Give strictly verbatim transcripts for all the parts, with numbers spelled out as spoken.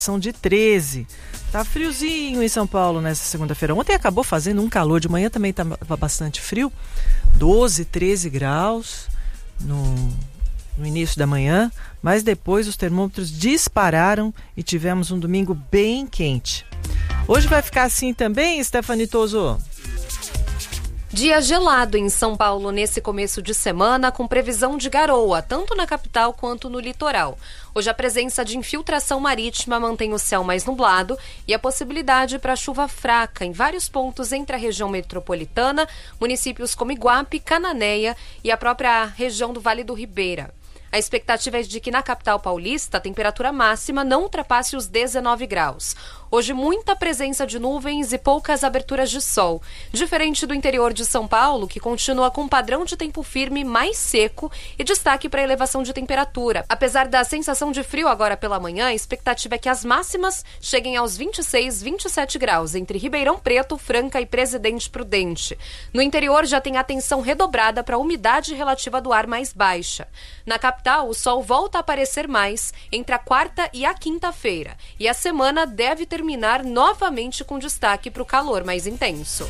São de treze. Tá friozinho em São Paulo nessa segunda-feira. Ontem acabou fazendo um calor, de manhã também estava bastante frio. doze, treze graus no, no início da manhã, mas depois os termômetros dispararam e tivemos um domingo bem quente. Hoje vai ficar assim também, Stephanie Toso? Dia gelado em São Paulo nesse começo de semana, com previsão de garoa, tanto na capital quanto no litoral. Hoje a presença de infiltração marítima mantém o céu mais nublado e a possibilidade para chuva fraca em vários pontos entre a região metropolitana, municípios como Iguape, Cananéia e a própria região do Vale do Ribeira. A expectativa é de que na capital paulista a temperatura máxima não ultrapasse os dezenove graus. Hoje, muita presença de nuvens e poucas aberturas de sol. Diferente do interior de São Paulo, que continua com um padrão de tempo firme mais seco e destaque para a elevação de temperatura. Apesar da sensação de frio agora pela manhã, a expectativa é que as máximas cheguem aos vinte e seis, vinte e sete graus entre Ribeirão Preto, Franca e Presidente Prudente. No interior já tem atenção redobrada para a umidade relativa do ar mais baixa. Na capital, o sol volta a aparecer mais entre a quarta e a quinta-feira. E a semana deve ter terminar novamente com destaque para o calor mais intenso.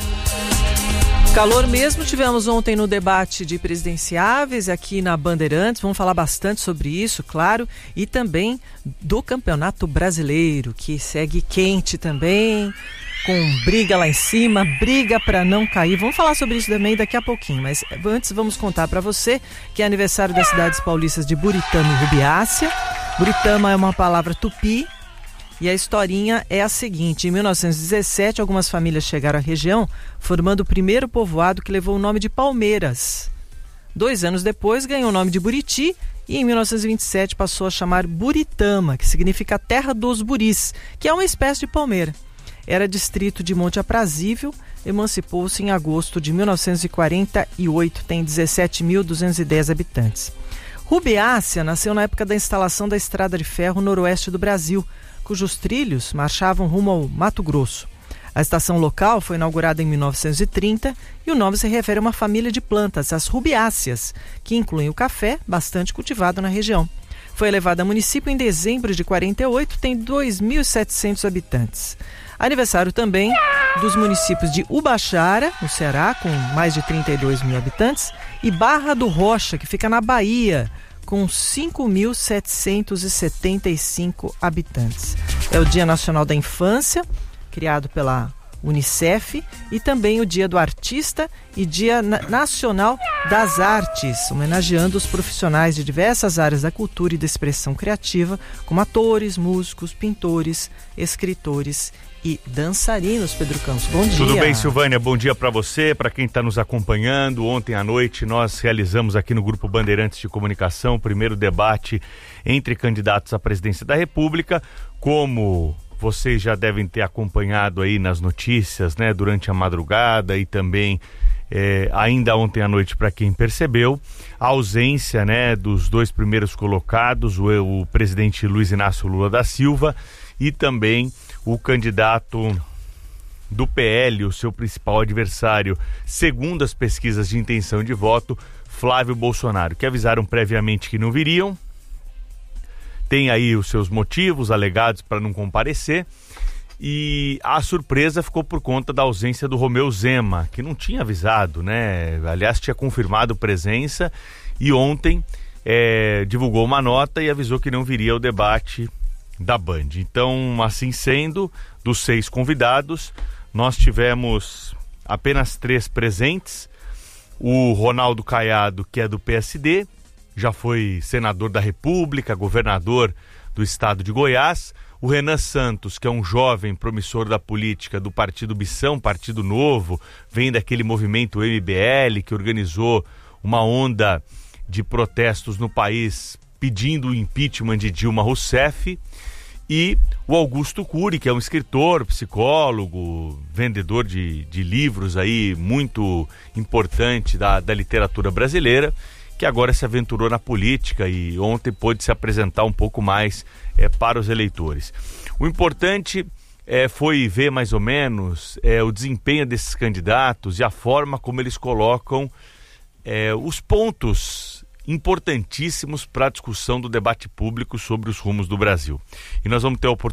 Calor mesmo tivemos ontem no debate de presidenciáveis aqui na Bandeirantes. Vamos falar bastante sobre isso, claro, e também do Campeonato Brasileiro, que segue quente também, com briga lá em cima, briga para não cair. Vamos falar sobre isso também daqui a pouquinho, mas antes vamos contar para você que é aniversário das cidades paulistas de Buritama e Rubiácea. Buritama é uma palavra tupi. E a historinha é a seguinte: em mil novecentos e dezessete, algumas famílias chegaram à região, formando o primeiro povoado que levou o nome de Palmeiras. Dois anos depois, ganhou o nome de Buriti e em mil novecentos e vinte e sete passou a chamar Buritama, que significa terra dos buris, que é uma espécie de palmeira. Era distrito de Monte Aprazível, emancipou-se em agosto de mil novecentos e quarenta e oito, tem dezessete mil duzentos e dez habitantes. Rubiácea nasceu na época da instalação da estrada de ferro noroeste do Brasil, cujos trilhos marchavam rumo ao Mato Grosso. A estação local foi inaugurada em mil novecentos e trinta e o nome se refere a uma família de plantas, as rubiáceas, que incluem o café, bastante cultivado na região. Foi elevada a município em dezembro de quarenta e oito, tem dois mil e setecentos habitantes. Aniversário também dos municípios de Ubachara, no Ceará, com mais de trinta e dois mil habitantes, e Barra do Rocha, que fica na Bahia, com cinco mil setecentos e setenta e cinco habitantes. É o Dia Nacional da Infância, criado pela Unicef, e também o Dia do Artista e Dia Nacional das Artes, homenageando os profissionais de diversas áreas da cultura e da expressão criativa, como atores, músicos, pintores, escritores e dançarinos. Pedro Campos, bom dia. Tudo bem, Silvânia? Bom dia para você, para quem está nos acompanhando. Ontem à noite nós realizamos aqui no Grupo Bandeirantes de Comunicação o primeiro debate entre candidatos à presidência da República. Como vocês já devem ter acompanhado aí nas notícias, né, durante a madrugada e também é, ainda ontem à noite, para quem percebeu, a ausência, né, dos dois primeiros colocados, o, o presidente Luiz Inácio Lula da Silva e também o candidato do P L, o seu principal adversário, segundo as pesquisas de intenção de voto, Flávio Bolsonaro, que avisaram previamente que não viriam. Tem aí os seus motivos alegados para não comparecer. E a surpresa ficou por conta da ausência do Romeu Zema, que não tinha avisado, né? Aliás, tinha confirmado presença e ontem é, divulgou uma nota e avisou que não viria ao debate da Band. Então, assim sendo, dos seis convidados, nós tivemos apenas três presentes. O Ronaldo Caiado, que é do P S D, já foi senador da República, governador do estado de Goiás. O Renan Santos, que é um jovem promissor da política do Partido Bição, Partido Novo, vem daquele movimento M B L que organizou uma onda de protestos no país pedindo o impeachment de Dilma Rousseff. E o Augusto Cury, que é um escritor, psicólogo, vendedor de, de livros aí muito importante da, da literatura brasileira, que agora se aventurou na política e ontem pôde se apresentar um pouco mais é, para os eleitores. O importante é, foi ver mais ou menos é, o desempenho desses candidatos e a forma como eles colocam é, os pontos importantíssimos para a discussão do debate público sobre os rumos do Brasil. E nós vamos ter a oportunidade